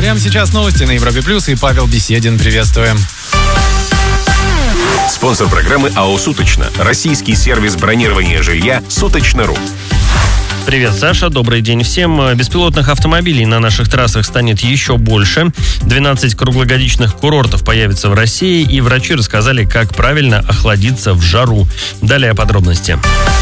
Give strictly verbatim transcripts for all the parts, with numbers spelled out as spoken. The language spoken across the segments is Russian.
Прямо сейчас новости на Европе Плюс и Павел Беседин. Приветствуем. Спонсор программы АО «Суточно». Российский сервис бронирования жилья «Суточно.ру». Привет, Саша. Добрый день всем. Беспилотных автомобилей на наших трассах станет еще больше. двенадцать круглогодичных курортов появится в России, и врачи рассказали, как правильно охладиться в жару. Далее подробности.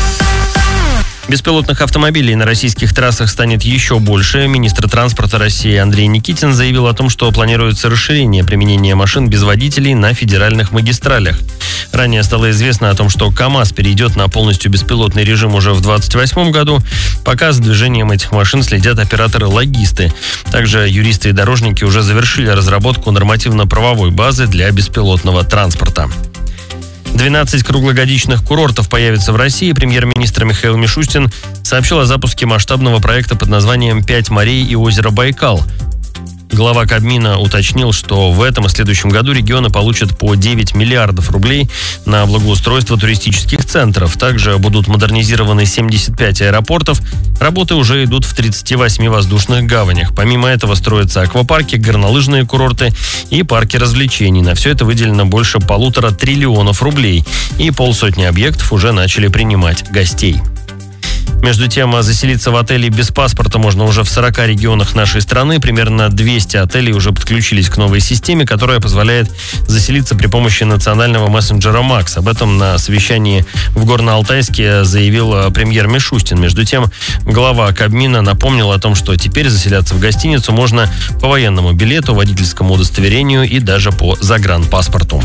Беспилотных автомобилей на российских трассах станет еще больше. Министр транспорта России Андрей Никитин заявил о том, что планируется расширение применения машин без водителей на федеральных магистралях. Ранее стало известно о том, что КАМАЗ перейдет на полностью беспилотный режим уже в двадцать восьмом году. Пока за движением этих машин следят операторы-логисты. Также юристы и дорожники уже завершили разработку нормативно-правовой базы для беспилотного транспорта. двенадцать круглогодичных курортов появится в России. Премьер-министр Михаил Мишустин сообщил о запуске масштабного проекта под названием «Пять морей и озеро Байкал». Глава Кабмина уточнил, что в этом и следующем году регионы получат по девять миллиардов рублей на благоустройство туристических центров. Также будут модернизированы семьдесят пять аэропортов. Работы уже идут в тридцати восьми воздушных гаванях. Помимо этого строятся аквапарки, горнолыжные курорты и парки развлечений. На все это выделено больше полутора триллионов рублей. И полсотни объектов уже начали принимать гостей. Между тем, заселиться в отели без паспорта можно уже в сорока регионах нашей страны. Примерно двести отелей уже подключились к новой системе, которая позволяет заселиться при помощи национального мессенджера Макс. Об этом на совещании в Горно-Алтайске заявил премьер Мишустин. Между тем, глава Кабмина напомнил о том, что теперь заселяться в гостиницу можно по военному билету, водительскому удостоверению и даже по загранпаспорту.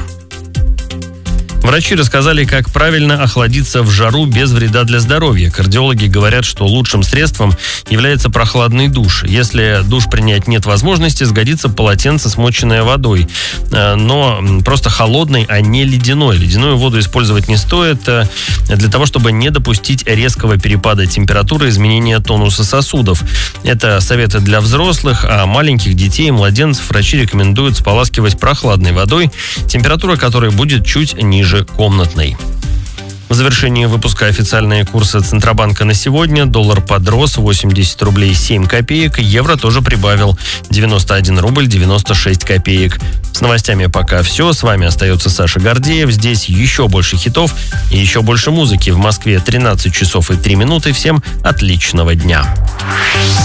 Врачи рассказали, как правильно охладиться в жару без вреда для здоровья. Кардиологи говорят, что лучшим средством является прохладный душ. Если душ принять нет возможности, сгодится полотенце, смоченное водой. Но просто холодной, а не ледяной. Ледяную воду использовать не стоит для того, чтобы не допустить резкого перепада температуры и изменения тонуса сосудов. Это советы для взрослых, а маленьких детей и младенцев врачи рекомендуют споласкивать прохладной водой, температура которой будет чуть ниже комнатной. В завершении выпуска официальные курсы Центробанка на сегодня. Доллар подрос восемьдесят рублей семь копеек. Евро тоже прибавил девяносто один рубль девяносто шесть копеек. С новостями пока все. С вами остается Саша Гордеев. Здесь еще больше хитов и еще больше музыки. В Москве тринадцать часов и три минуты. Всем отличного дня.